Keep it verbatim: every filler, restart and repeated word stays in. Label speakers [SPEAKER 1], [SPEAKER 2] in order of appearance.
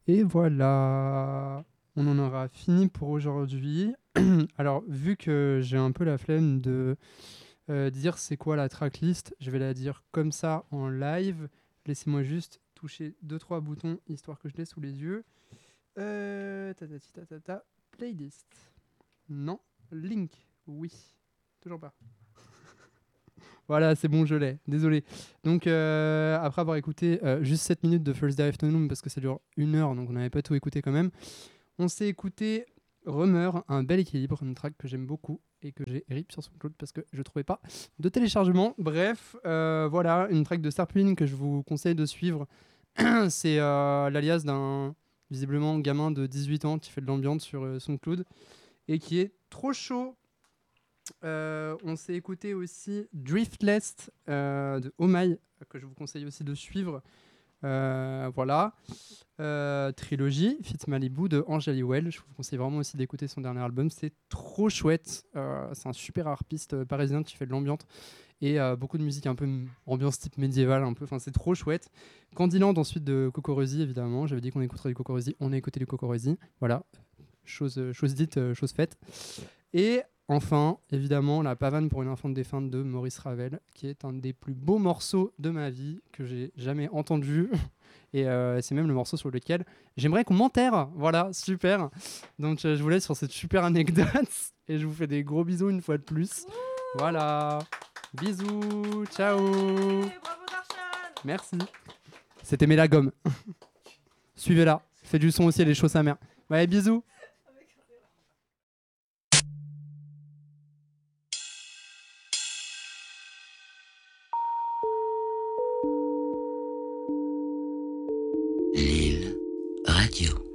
[SPEAKER 1] Et voilà, on en aura fini pour aujourd'hui. Alors, vu que j'ai un peu la flemme de euh, dire c'est quoi la tracklist, je vais la dire comme ça en live. Laissez-moi juste toucher deux trois boutons histoire que je l'ai sous les yeux. Euh, ta, ta, ta, ta, ta, playlist. Non. Link. Oui. Toujours pas. Voilà, c'est bon, je l'ai. Désolé. Donc, euh, après avoir écouté euh, juste sept minutes de First Day Afternoon, parce que ça dure une heure, donc on n'avait pas tout écouté quand même, on s'est écouté Rumeur, un bel équilibre, une track que j'aime beaucoup et que j'ai rip sur SoundCloud parce que je trouvais pas de téléchargement. Bref, euh, voilà, une track de Starpin que je vous conseille de suivre. C'est euh, l'alias d'un visiblement gamin de dix-huit ans qui fait de l'ambiance sur euh, SoundCloud et qui est trop chaud. Euh, on s'est écouté aussi Driftless euh, de Oh My, que je vous conseille aussi de suivre. Euh, voilà. Euh, Trilogy, Fit Malibu de Angel Well. Je vous conseille vraiment aussi d'écouter son dernier album. C'est trop chouette. Euh, c'est un super harpiste euh, parisien qui fait de l'ambiance et euh, beaucoup de musique un peu m- ambiance type médiévale. Un peu. Enfin, c'est trop chouette. Candyland ensuite de Cocorosi, évidemment. J'avais dit qu'on écouterait du Cocorosi. On a écouté du Cocorosi. Voilà. Chose, euh, chose dite, euh, chose faite. Et enfin, évidemment, la pavane pour une infante défunte de Maurice Ravel, qui est un des plus beaux morceaux de ma vie que j'ai jamais entendu. Et euh, c'est même le morceau sur lequel j'aimerais qu'on m'enterre. Voilà, super. Donc euh, je vous laisse sur cette super anecdote. Et je vous fais des gros bisous une fois de plus. Voilà. Bisous. Ciao.
[SPEAKER 2] Bravo Darshan.
[SPEAKER 1] Merci. C'était Mélagom. Suivez-la. Faites du son aussi, elle est chaude sa mère. Ouais, bisous.
[SPEAKER 3] Lille Radio.